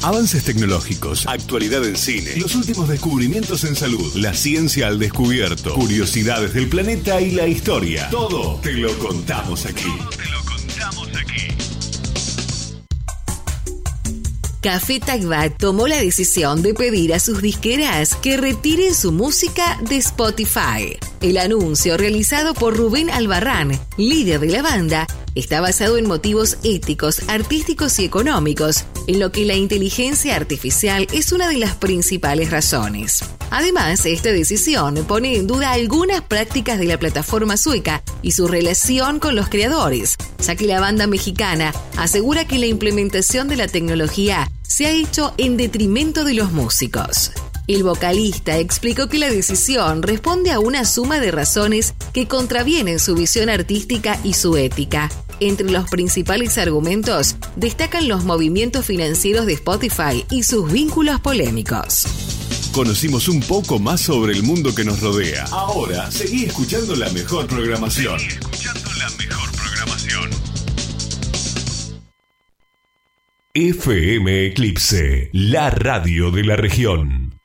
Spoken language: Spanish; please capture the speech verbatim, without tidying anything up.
Avances tecnológicos, actualidad en cine, los últimos descubrimientos en salud, la ciencia al descubierto, curiosidades del planeta y la historia. Todo te lo contamos aquí. Todo te lo contamos aquí. Café Tagbat tomó la decisión de pedir a sus disqueras que retiren su música de Spotify. El anuncio, realizado por Rubén Albarrán, líder de la banda, está basado en motivos éticos, artísticos y económicos, en lo que la inteligencia artificial es una de las principales razones. Además, esta decisión pone en duda algunas prácticas de la plataforma sueca y su relación con los creadores, ya que la banda mexicana asegura que la implementación de la tecnología se ha hecho en detrimento de los músicos. El vocalista explicó que la decisión responde a una suma de razones que contravienen su visión artística y su ética. Entre los principales argumentos destacan los movimientos financieros de Spotify y sus vínculos polémicos. Conocimos un poco más sobre el mundo que nos rodea. Ahora seguí escuchando la mejor programación. Seguí escuchando la mejor programación. F M Eclipse, la radio de la región.